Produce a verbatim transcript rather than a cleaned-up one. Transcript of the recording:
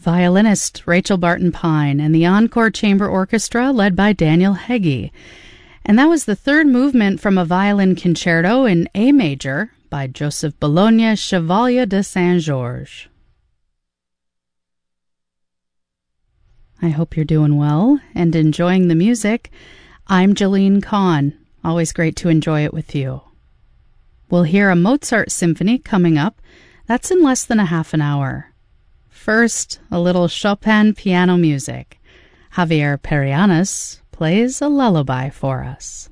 violinist Rachel Barton Pine, and the Encore Chamber Orchestra led by Daniel Heggie. And that was the third movement from a violin concerto in A major by Joseph Bologna Chevalier de Saint-Georges. I hope you're doing well and enjoying the music. I'm Jolene Kahn. Always great to enjoy it with you. We'll hear a Mozart symphony coming up. That's in less than a half an hour. First, a little Chopin piano music. Javier Perianis plays a lullaby for us.